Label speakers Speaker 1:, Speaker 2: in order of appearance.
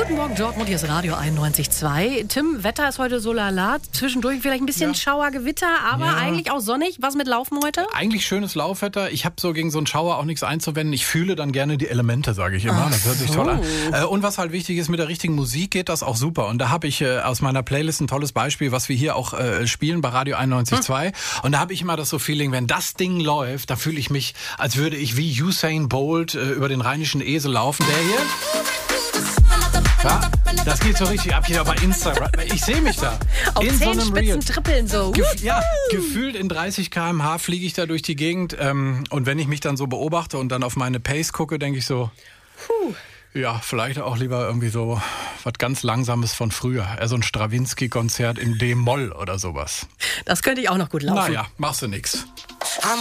Speaker 1: Guten Morgen, Dortmund, hier ist Radio 91.2. Tim, Wetter ist heute so lala. Zwischendurch vielleicht ein bisschen Schauer, Gewitter, aber eigentlich auch sonnig. Was mit Laufen heute?
Speaker 2: Eigentlich schönes Laufwetter. Ich habe so gegen so einen Schauer auch nichts einzuwenden. Ich fühle dann gerne die Elemente, sage ich immer. Das hört sich toll an. Und was halt wichtig ist, mit der richtigen Musik geht das auch super. Und da habe ich aus meiner Playlist ein tolles Beispiel, was wir hier auch spielen bei Radio 91.2. Und da habe ich immer das so Feeling, wenn das Ding läuft, da fühle ich mich, als würde ich wie Usain Bolt über den rheinischen Esel laufen. Der hier... Ja, das geht so richtig ab hier bei Instagram. Ich sehe mich da.
Speaker 1: Auf
Speaker 2: in so einem
Speaker 1: Zehenspitzen trippeln so.
Speaker 2: Gefühlt in 30 km/h fliege ich da durch die Gegend. Und wenn ich mich dann so beobachte und dann auf meine Pace gucke, denke ich so, ja, vielleicht auch lieber irgendwie so was ganz Langsames von früher. So ein Strawinsky-Konzert in D-Moll oder sowas.
Speaker 1: Das könnte ich auch noch gut laufen.
Speaker 2: Naja, machst du nix.